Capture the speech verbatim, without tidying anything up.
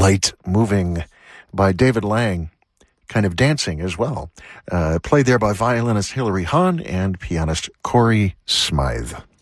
light moving by David Lang, kind of dancing as well. Uh, played there by violinist Hilary Hahn and pianist Corey Smythe.